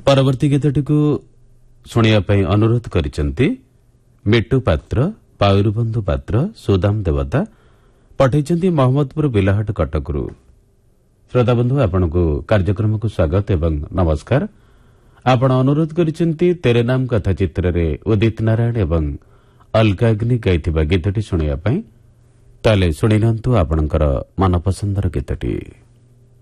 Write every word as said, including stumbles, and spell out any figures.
ପରବର୍ତ୍ତୀ ଗୀତଟିକୁ ଶୁଣିବା ପାଇଁ ଅନୁରୋଧ କରିଛନ୍ତି ମିଟୁ ପାତ୍ର, ପାଉରୁବନ୍ଧୁ ପାତ୍ର, ସୁଦାମ ଦେବତା ପଠାଇଛନ୍ତି ମହମ୍ମଦପୁର ବିଲାହାଟ କଟକରୁ। ଶ୍ରୋତାବନ୍ଧୁ, ଆପଣଙ୍କୁ କାର୍ଯ୍ୟକ୍ରମକୁ ସ୍ୱାଗତ ଏବଂ ନମସ୍କାର। ଆପଣ ଅନୁରୋଧ କରିଛନ୍ତି ତେରେ ନାମ କଥା ଚିତ୍ରରେ ଉଦିତ ନାରାୟଣ ଏବଂ ଅଲକାଗ୍ନି ଗାଇଥିବା ଗୀତଟି ଶୁଣିବା ପାଇଁ। ତାହେଲେ ଶୁଣି ନିଅନ୍ତୁ ଆପଣଙ୍କର ମନପସନ୍ଦର ଗୀତଟି।